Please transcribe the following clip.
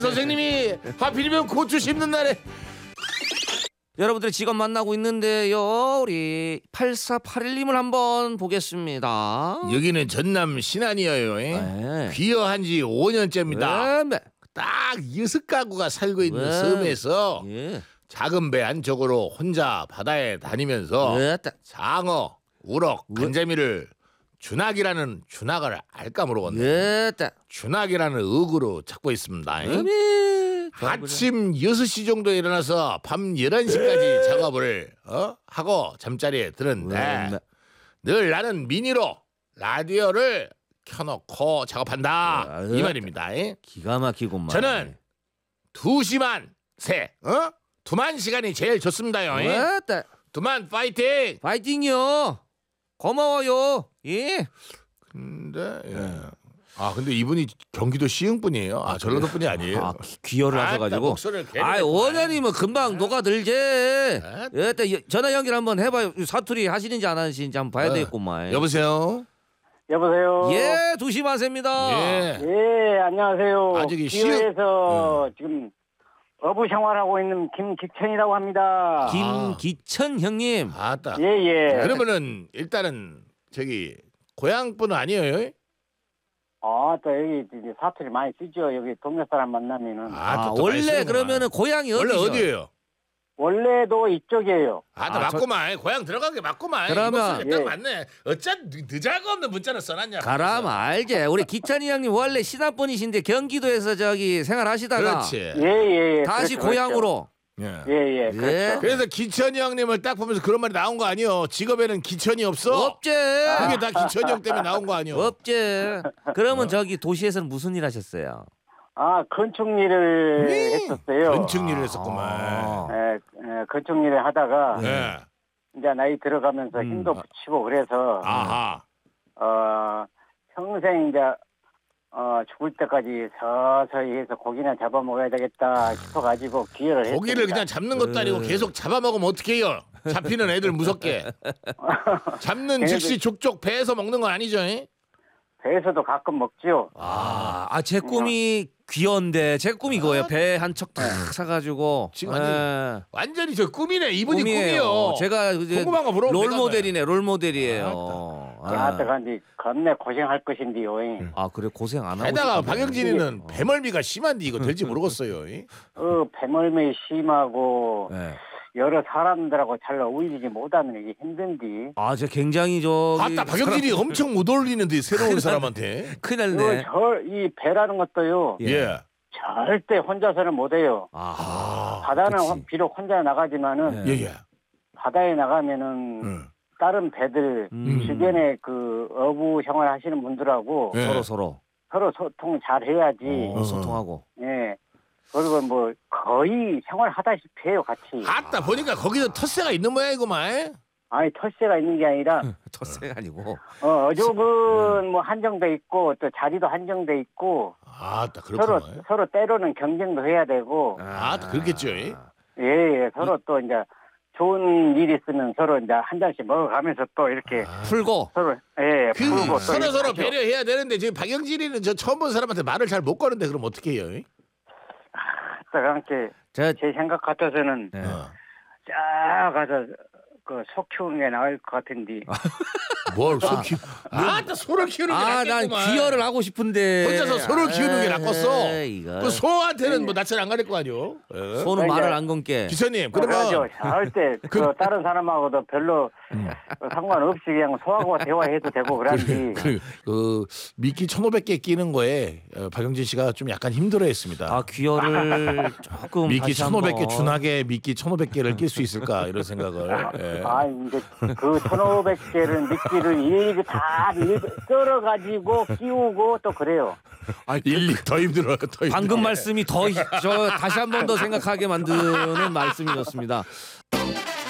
선생님이 하필이면 고추 심는 날에 여러분들의 직업 만나고 있는데요. 우리 8481님을 한번 보겠습니다. 여기는 전남 신안이에요. 네. 귀여한 지 5년째입니다. 네. 딱 6가구가 살고 있는 네. 섬에서 예. 작은 배 안쪽으로 혼자 바다에 다니면서 네. 장어, 우럭, 네. 간재미를 준학이라는 준학을 알까 물어봤네. 예. 준학이라는 어구로 찾고 있습니다. 네. 아침 6시 정도에 일어나서 밤 11시까지 작업을 하고 잠자리에 드는데 네. 늘 나는 미니로 라디오를 켜놓고 작업한다 네. 이 말입니다. 기가 막히고만. 저는 2시만 새 2만 시간이 제일 좋습니다요. 네. 2만 파이팅. 파이팅요. 고마워요. 예. 근데 근데 이분이 경기도 시흥 분이에요. 전라도 분이 아니에요. 아, 귀여를 하셔가지고. 목소리를 괜히 아, 냈구만. 5년이면 금방 녹아들지. 예, 전화 연결 한번 해봐요. 사투리 하시는지 안 하시는지 한번 봐야 되겠구만. 여보세요. 여보세요. 예, 2시 마세입니다. 예. 예, 안녕하세요. 아직이 기회에서 지금 어부 생활하고 있는 김기천이라고 합니다. 김기천 형님. 아따. 예. 그러면은 일단은 저기 고향 분은 아니에요? 또 여기 이제 사투리 많이 쓰죠. 여기 동네 사람 만나면은. 또 원래 많이 그러면은 고향이 원래 어디죠? 어디예요? 원래도 이쪽이에요. 맞구만. 고향 들어간 게 맞구만. 그러면- 딱 맞네. 어쩐 늦자가 없는 문자를 써놨냐. 가람 알지. 우리 기천이 형님 원래 신안 분이신데 경기도에서 저기 생활하시다가 그렇지. 예. 다시 그렇죠, 고향으로. 예. 예. 그렇죠. 그래서 기천이 형님을 딱 보면서 그런 말이 나온 거 아니요? 직업에는 기천이 없어. 없지. 그게 다 기천이 형 때문에 나온 거 아니요? 없지. 그러면 저기 도시에서는 무슨 일 하셨어요? 건축 일을 했었어요. 건축 일을 했었구만. 건축 일을 하다가 예. 이제 나이 들어가면서 힘도 붙이고 그래서 아하. 평생 이제 죽을 때까지 서서히 해서 고기나 잡아 먹어야 되겠다 싶어가지고 기회를 했습니다. 고기를 그냥 잡는 것도 아니고 계속 잡아먹으면 어떡해요? 잡히는 애들 무섭게. 잡는 즉시 족족 배에서 먹는 건 아니죠? 배에서도 가끔 먹죠. 제 꿈이 귀여운데 제 꿈이 이거예요. 배 한 척 탁 사가지고. 지금 완전히 저 꿈이네. 이분이 꿈이에요. 꿈이요. 제가 이제 궁금한 거 물어보면 롤모델이네. 롤모델이에요. 근데 겁내 고생할 것인데요. 그래 고생 안 하고. 게다가 싶은데. 박영진이는 배멀미가 심한데 이거 될지 모르겠어요. 배멀미 심하고 네. 여러 사람들하고 잘 어울리지 못하는 게 힘든디. 제 굉장히 저기 박영진이 엄청 못 어울리는데 새로운 사람한테. 큰일 났네. 이 배라는 것도요. 예. 절대 혼자서는 못해요. 바다는 그치. 비록 혼자 나가지만은 예. 바다에 나가면은 다른 배들 주변에 그 어부 생활 하시는 분들하고 예. 서로 소통 잘 해야지. 소통하고. 예. 그리고 뭐 거의 생활하다시피 해요, 같이. 보니까 거기도 텃세가 있는 모양이구만. 아니 텃세가 있는 게 아니라 텃세가 아니고. 어족은 뭐 한정돼 있고 또 자리도 한정돼 있고 그렇구나. 서로 때로는 경쟁도 해야 되고. 그렇겠죠. 예. 서로 또 이제 좋은 일이 있으면 서로 이제 한 잔씩 먹어가면서 또 이렇게 풀고. 서로 풀고 또 서로 이렇게 하죠. 배려해야 되는데 지금 박영진이는 저 처음 본 사람한테 말을 잘 못 거는데 그럼 어떻게 해요? 그렇게 제 생각 같아서는 쫙 가서 그 소 키우는 게 나을 것 같은데. 뭘 소 키우? 소를 키우는 게 낫겠구만. 난 기여를 하고 싶은데 혼자서 소를 키우는 게 낫겠어. 이거. 그 소한테는 뭐 낯을 안 가릴 거 아니요? 소는 말을 안 건게. 기사님 그러죠. 그러면 절대 그 다른 사람하고도 별로 상관없이 그냥 소하고 대화해도 되고 그런지. 그 미끼 1,500개 끼는 거에 박영진 씨가 좀 약간 힘들어했습니다. 기여를 조금 미끼 다시 1,500개 한번. 준하게 미끼 1,500개를 낄 수 있을까 이런 생각을. 이제 그 1,500개를 미끼를 일일이 다 썰어가지고 끼우고 또 그래요. 일일이 더 힘들어요. 더 방금 말씀이 다시 한 번 더 생각하게 만드는 말씀이었습니다.